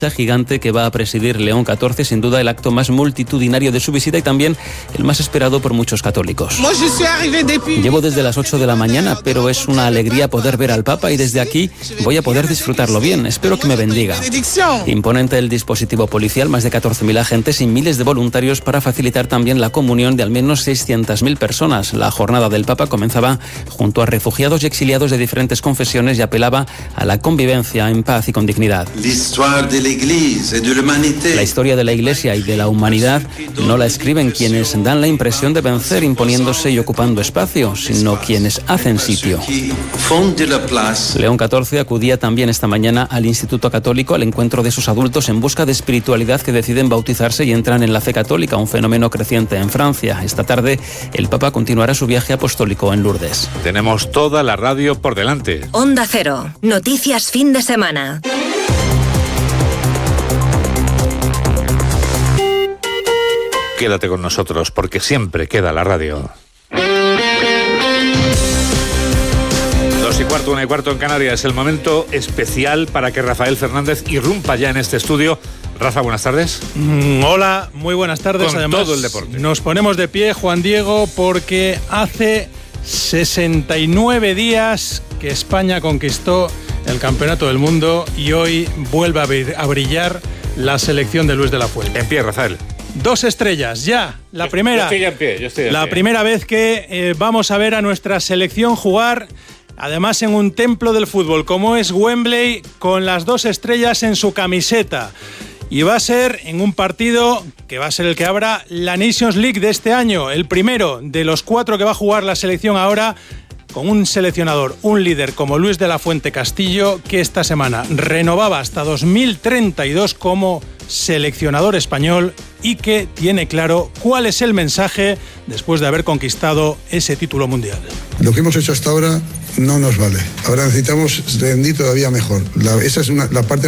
gigante que va a presidir León XIV, sin duda el acto más multitudinario de su visita y también el más esperado por muchos católicos. Llevo desde las 8 de la mañana, pero es una alegría poder ver al Papa y desde aquí voy a poder disfrutarlo bien. Espero que me bendiga. Imponente el dispositivo policial, más de 14.000 agentes y miles de voluntarios para facilitar también la comunión de al menos 600.000 personas. La jornada del Papa comenzaba junto a refugiados y exiliados de diferentes confesiones y apelaba a la convivencia en paz y con dignidad. La historia de la Iglesia y de la humanidad no la escriben quienes dan la impresión de vencer imponiéndose y ocupando espacio, sino quienes hacen sitio. León XIV acudía también esta mañana al Instituto Católico al encuentro de sus adultos en busca de espiritualidad que deciden bautizarse y entran en la fe católica, un fenómeno creciente en Francia. Esta tarde el Papa continuará su viaje apostólico en Lourdes. Tenemos toda la radio por delante. Onda Cero, noticias fin de semana. Quédate con nosotros, porque siempre queda la radio. 2:15, 1:15 en Canarias. Es el momento especial para que Rafael Fernández irrumpa ya en este estudio. Rafa, buenas tardes. Hola, muy buenas tardes. Con además, todo el deporte. Nos ponemos de pie, Juan Diego, porque hace 69 días que España conquistó el Campeonato del Mundo y hoy vuelve a brillar la selección de Luis de la Fuente. En pie, Rafael. 2 estrellas, ya. La primera. Yo estoy ya en pie. La primera vez que vamos a ver a nuestra selección jugar, además en un templo del fútbol como es Wembley, con las 2 estrellas en su camiseta. Y va a ser en un partido que va a ser el que abra la Nations League de este año, el primero de los 4 que va a jugar la selección ahora, con un seleccionador, un líder como Luis de la Fuente Castillo, que esta semana renovaba hasta 2032 como seleccionador español y que tiene claro cuál es el mensaje después de haber conquistado ese título mundial. Lo que hemos hecho hasta ahora no nos vale. Ahora necesitamos rendir todavía mejor. Esa es la parte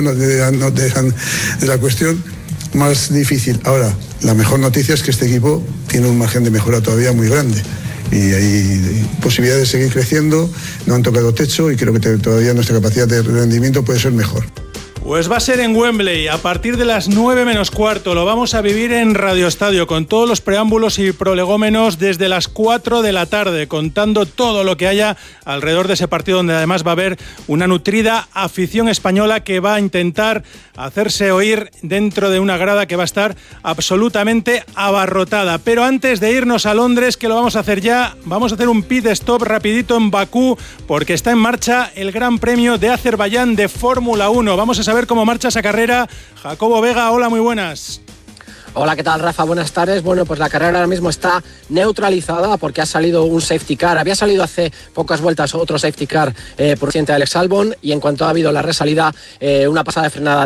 de la cuestión más difícil. Ahora, la mejor noticia es que este equipo tiene un margen de mejora todavía muy grande. Y hay posibilidades de seguir creciendo, no han tocado techo y creo que todavía nuestra capacidad de rendimiento puede ser mejor. Pues va a ser en Wembley, a partir de las 9 menos cuarto. Lo vamos a vivir en Radio Estadio, con todos los preámbulos y prolegómenos desde las 4 de la tarde, contando todo lo que haya alrededor de ese partido, donde además va a haber una nutrida afición española que va a intentar hacerse oír dentro de una grada que va a estar absolutamente abarrotada. Pero antes de irnos a Londres, que lo vamos a hacer ya, vamos a hacer un pit stop rapidito en Bakú, porque está en marcha el Gran Premio de Azerbaiyán de Fórmula 1. Vamos a saber cómo marcha esa carrera. Jacobo Vega, hola, muy buenas. Hola, ¿qué tal, Rafa? Buenas tardes. Bueno, pues la carrera ahora mismo está neutralizada porque ha salido un safety car. Había salido hace pocas vueltas otro safety car por accidente de Alex Albon, y en cuanto ha habido la resalida, una pasada de frenada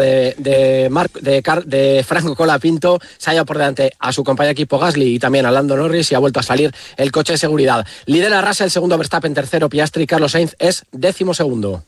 de Franco Colapinto, se ha llevado por delante a su compañero de equipo Gasly y también a Lando Norris, y ha vuelto a salir el coche de seguridad. Lidera Russell, segundo Verstappen, tercero Piastri, Carlos Sainz es 12º.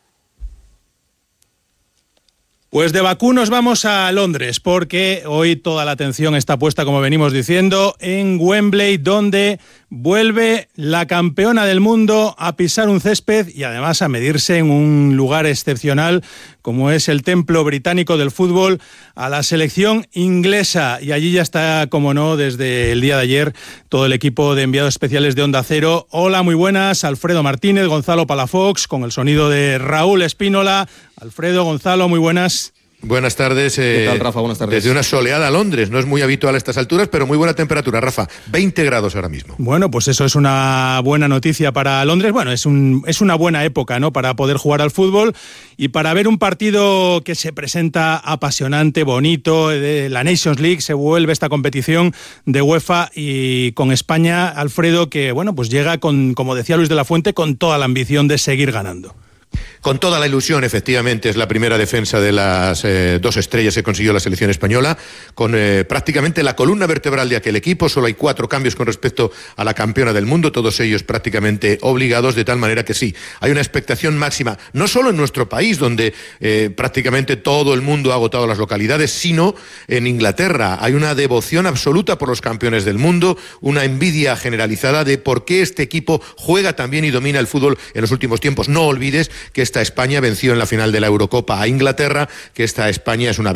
Pues de Bakú nos vamos a Londres, porque hoy toda la atención está puesta, como venimos diciendo, en Wembley, donde vuelve la campeona del mundo a pisar un césped y además a medirse en un lugar excepcional como es el templo británico del fútbol a la selección inglesa. Y allí ya está, como no, desde el día de ayer todo el equipo de enviados especiales de Onda Cero. Hola, muy buenas. Alfredo Martínez, Gonzalo Palafox, con el sonido de Raúl Espínola. Alfredo, Gonzalo, muy buenas. Buenas tardes. ¿Qué tal, Rafa? Buenas tardes. Desde una soleada Londres, no es muy habitual a estas alturas, pero muy buena temperatura, Rafa. 20 grados ahora mismo. Bueno, pues eso es una buena noticia para Londres. Bueno, es una buena época, ¿no?, para poder jugar al fútbol y para ver un partido que se presenta apasionante, bonito. De la Nations League se vuelve esta competición de UEFA, y con España, Alfredo, que bueno, pues llega con, como decía Luis de la Fuente, con toda la ambición de seguir ganando. Con toda la ilusión, efectivamente, es la primera defensa de las 2 estrellas que consiguió la selección española, con prácticamente la columna vertebral de aquel equipo. Solo hay 4 cambios con respecto a la campeona del mundo, todos ellos prácticamente obligados, de tal manera que sí, hay una expectación máxima, no solo en nuestro país, donde prácticamente todo el mundo ha agotado las localidades, sino en Inglaterra. Hay una devoción absoluta por los campeones del mundo, una envidia generalizada de por qué este equipo juega tan bien y domina el fútbol en los últimos tiempos. No olvides que esta España venció en la final de la Eurocopa a Inglaterra, que esta España es una